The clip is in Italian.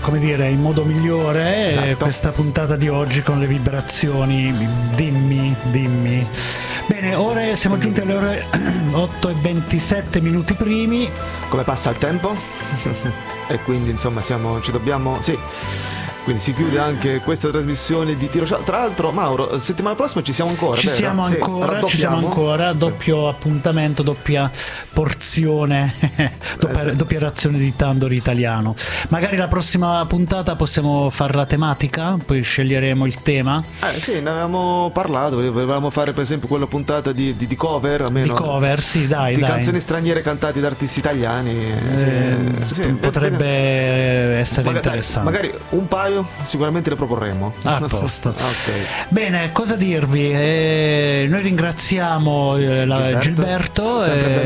come dire, in modo migliore Esatto. questa puntata di oggi con le vibrazioni. Dimmi. Bene, ore, siamo giunti alle ore 8:27 minuti primi. Come passa il tempo? E quindi insomma ci dobbiamo... Sì. Quindi si chiude anche questa trasmissione di Tiro Scialbo. Tra l'altro, Mauro, settimana prossima ci siamo ancora, Ci vero? siamo Sì, ancora, raddoppiamo. doppio appuntamento, doppia porzione, doppia razione di Tandori italiano. Magari la prossima puntata possiamo fare la tematica, poi sceglieremo il tema. Sì, ne avevamo parlato, volevamo fare per esempio quella puntata di cover, almeno. Di cover, sì, dai. Di canzoni straniere cantate da artisti italiani. Sì, potrebbe essere interessante. Magari un paio sicuramente le proporremo. A posto. Okay. Bene, cosa dirvi? Noi ringraziamo Gilberto, sempre